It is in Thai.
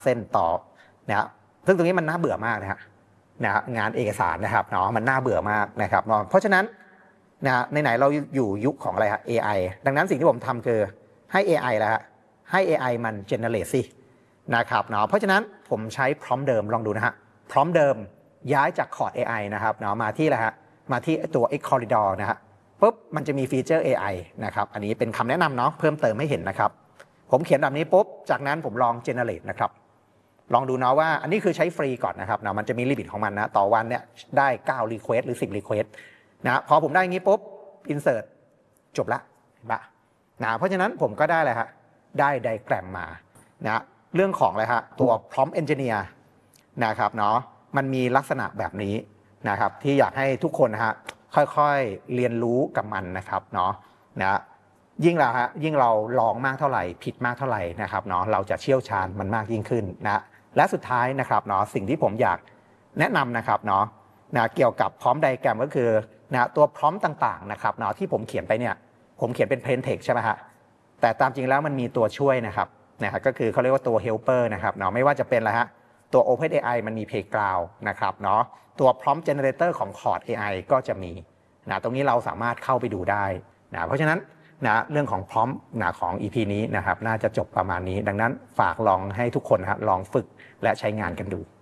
เส้นต่อนะซึ่งตรงนี้มันน่าเบื่อมากนะฮะงานเอกสารนะครับเนาะมันน่าเบื่อมากนะครับเพราะฉะนั้นไหนเราอยู่ยุคของอะไรฮะ AI ดังนั้นสิ่งที่ผมทำคือให้ AI แล้วฮะให้ AI มัน generate สินะครับเนาะเพราะฉะนั้นผมใช้ prompt เดิมลองดูนะฮะ prompt เดิมย้ายจาก Claude AI นะครับเนาะมาที่อะไรฮะมาที่ตัว X Corridor นะฮะปุ๊บมันจะมีฟีเจอร์ AI นะครับอันนี้เป็นคำแนะนำเนาะเพิ่มเติมให้เห็นนะครับผมเขียนแบบนี้ปุ๊บจากนั้นผมลอง generate นะครับลองดูเนาะว่าอันนี้คือใช้ฟรีก่อนนะครับเนาะมันจะมีลิมิตของมันนะต่อวันเนี่ยได้9 request หรือ10 request นะพอผมได้อย่างนี้ปุ๊บ insert จบละนะเพราะฉะนั้นผมก็ได้เลยฮะได้ไดแกรมมานะเรื่องของอะไรฮะตัว prompt engineer นะครับเนาะมันมีลักษณะแบบนี้นะครับที่อยากให้ทุกคนนะฮะค่อยๆเรียนรู้กับมันนะครับเนาะนะยิ่งเราลองมากเท่าไหร่ผิดมากเท่าไหร่นะครับเนาะเราจะเชี่ยวชาญมันมากยิ่งขึ้นนะและสุดท้ายนะครับเนาะสิ่งที่ผมอยากแนะนำนะครับเนาะเกี่ยวกับพร้อมไดแกรมก็คือตัวพร้อมต่างๆนะครับเนาะที่ผมเขียนไปเนี่ยผมเขียนเป็น plain text ใช่ไหมฮะแต่ตามจริงแล้วมันมีตัวช่วยนะครับก็คือเขาเรียกว่าตัว helper นะครับเนาะไม่ว่าจะเป็นอะไรฮะตัว OpenAI มันมี Playground นะครับเนาะตัว Prompt Generator ของ Claude AI ก็จะมีตรงนี้เราสามารถเข้าไปดูได้เพราะฉะนั้นเรื่องของ Prompt ของ EP นี้นะครับน่าจะจบประมาณนี้ดังนั้นฝากลองให้ทุกคนลองฝึกและใช้งานกันดู